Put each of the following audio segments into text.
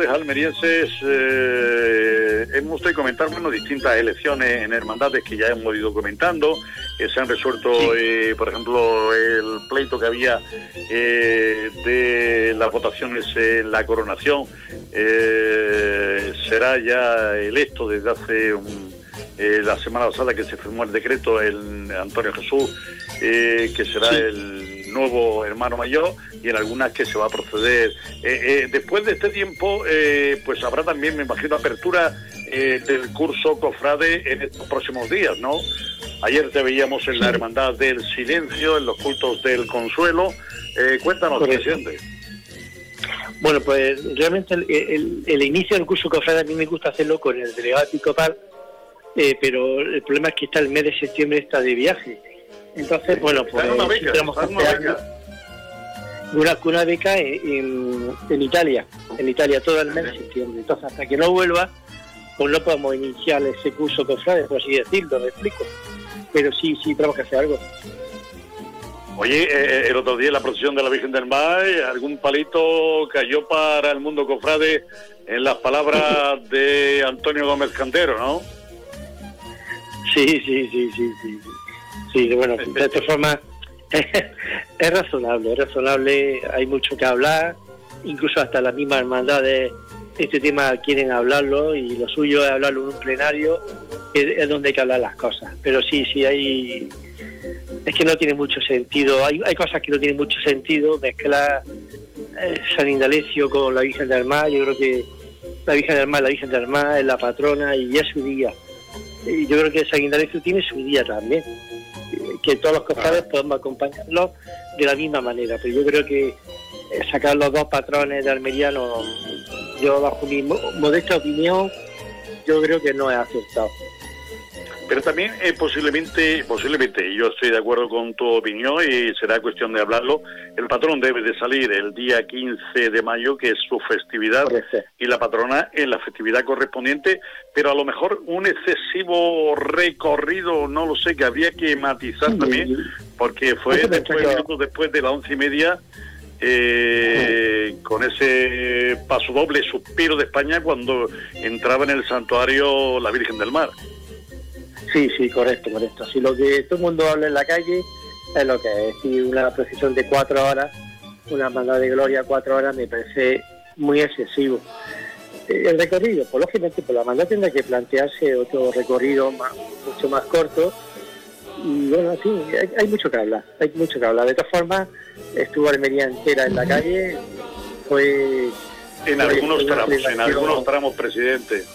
autoridades almerienses hemos de comentar distintas elecciones en hermandades que ya hemos ido comentando. Se han resuelto, por ejemplo, el pleito que había de las votaciones en la coronación. Será ya electo desde hace la semana pasada que se firmó el decreto el Antonio Jesús, que será el nuevo hermano mayor, y en algunas que se va a proceder. Después de este tiempo, pues habrá también, me imagino, apertura del curso cofrade en estos próximos días, ¿no? Ayer te veíamos en la Hermandad del Silencio, en los cultos del Consuelo. Cuéntanos, presidente. Bueno, pues realmente el inicio del curso cofrade a mí me gusta hacerlo con el delegado episcopal, pero el problema es que el mes de septiembre está de viaje. Entonces, bueno, pues tenemos que hacer una beca en Italia todo el mes de septiembre. Entonces, hasta que no vuelva, pues no podemos iniciar ese curso cofrade, por así decirlo, me explico. Pero sí tenemos que hacer algo. Oye, el otro día en la procesión de la Virgen del Mar, algún palito cayó para el mundo cofrade en las palabras de Antonio Gómez Cantero, ¿no? Sí, bueno, de esta forma es razonable, hay mucho que hablar, incluso hasta las mismas hermandades este tema quieren hablarlo, y lo suyo es hablarlo en un plenario, que es donde hay que hablar las cosas. Pero sí hay, es que no tiene mucho sentido, hay cosas que no tienen mucho sentido, mezclar San Indalecio con la Virgen del Mar. Yo creo que la Virgen del Mar es la patrona y es su día. Y yo creo que San Indalecio tiene su día también, que todos los cofrades podemos acompañarlos de la misma manera, pero yo creo que sacar los dos patrones de Almería, yo bajo mi modesta opinión, yo creo que no es acertado. Pero también posiblemente, y yo estoy de acuerdo con tu opinión y será cuestión de hablarlo, el patrón debe de salir el día 15 de mayo, que es su festividad, y la patrona en la festividad correspondiente, pero a lo mejor un excesivo recorrido, no lo sé, que habría que matizar también, porque fue minutos después de las 11:30, con ese paso doble, suspiro de España, cuando entraba en el santuario la Virgen del Mar. Sí, correcto. Si lo que todo el mundo habla en la calle es lo que es. Si una procesión de 4 horas, una hermandad de gloria 4 horas, me parece muy excesivo. El recorrido, pues lógicamente, la hermandad tendrá que plantearse otro recorrido mucho más corto. Y bueno, sí, hay mucho que hablar. De todas formas, estuvo Almería entera en la calle. Fue en algunos tramos, presidente.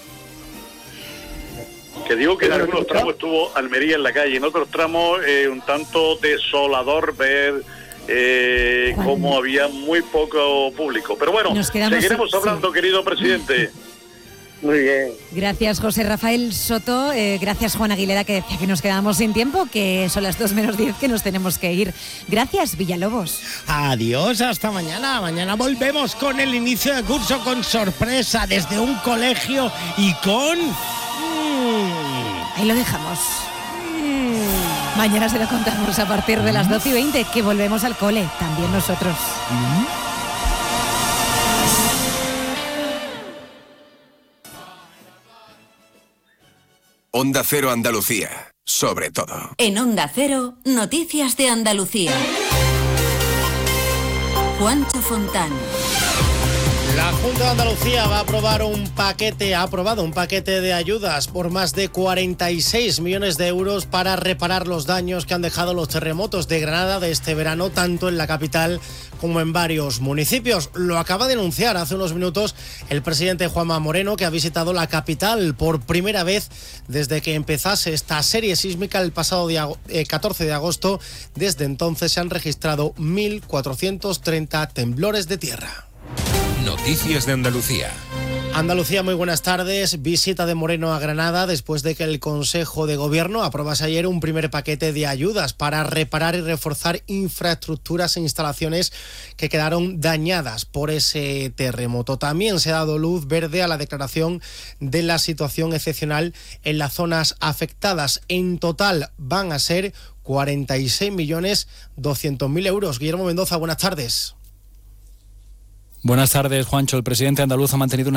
Que digo que en algunos tramos estuvo Almería en la calle, en otros tramos un tanto desolador ver cómo había muy poco público. Pero bueno, seguiremos hablando, querido presidente. Muy bien. Gracias, José Rafael Soto. Gracias, Juan Aguilera, que decía que nos quedamos sin tiempo, que son las 2:10, que nos tenemos que ir. Gracias, Villalobos. Adiós, hasta mañana. Mañana volvemos con el inicio de curso, con sorpresa desde un colegio y con... Ahí lo dejamos. Mañana se lo contamos a partir de las 12:20, que volvemos al cole, también nosotros. Onda Cero Andalucía, sobre todo. En Onda Cero, noticias de Andalucía. Juancho Fontán. La Junta de Andalucía ha aprobado un paquete de ayudas por más de 46 millones de euros para reparar los daños que han dejado los terremotos de Granada de este verano, tanto en la capital como en varios municipios. Lo acaba de anunciar hace unos minutos el presidente Juanma Moreno, que ha visitado la capital por primera vez desde que empezase esta serie sísmica el pasado 14 de agosto. Desde entonces se han registrado 1.430 temblores de tierra. Noticias de Andalucía. Andalucía, muy buenas tardes. Visita de Moreno a Granada después de que el Consejo de Gobierno aprobase ayer un primer paquete de ayudas para reparar y reforzar infraestructuras e instalaciones que quedaron dañadas por ese terremoto. También se ha dado luz verde a la declaración de la situación excepcional en las zonas afectadas. En total van a ser 46.200.000 euros. Guillermo Mendoza, buenas tardes. Buenas tardes, Juancho. El presidente andaluz ha mantenido una